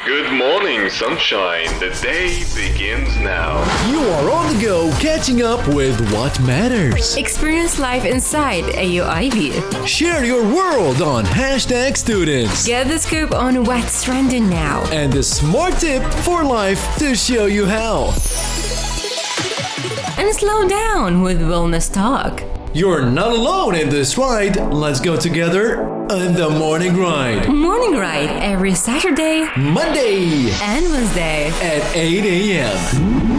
Good morning, sunshine. The day begins now. You are on the go, catching up with what matters. Experience life inside AUIB. Share your world on #students. Get the scoop on what's trending now. And a smart tip for life to show you how. And slow down with Wellness Talk. You're not alone in this ride. Let's go together on the Morning Ride. Morning Ride every Saturday, Monday and Wednesday at 8 a.m.